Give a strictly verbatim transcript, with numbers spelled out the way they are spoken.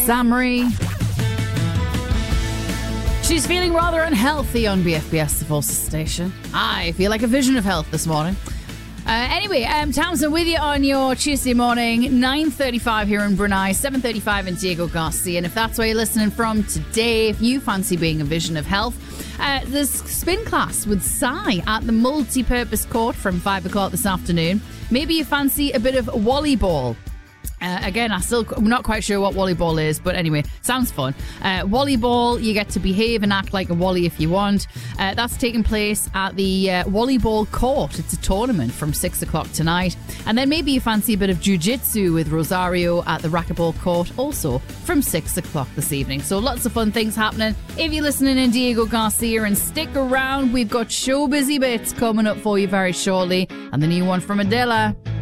Samri. She's feeling rather unhealthy on B F B S, the Forces station. I feel like a vision of health this morning. Uh, anyway, um, Townsend with you on your Tuesday morning, nine thirty-five here in Brunei, seven thirty-five in Diego Garcia. And if that's where you're listening from today, if you fancy being a vision of health, uh, there's spin class with Sai at the multi-purpose court from five o'clock this afternoon. Maybe you fancy a bit of volleyball. Uh, again, I still, I'm not quite sure what volleyball is, but anyway, sounds fun. Uh, volleyball, you get to behave and act like a wally if you want. Uh, that's taking place at the uh, volleyball court. It's a tournament from six o'clock tonight. And then maybe you fancy a bit of jiu-jitsu with Rosario at the racquetball court, also from six o'clock this evening. So lots of fun things happening. If you're listening in Diego Garcia, and stick around, we've got Show Busy Bits coming up for you very shortly, and the new one from Adela.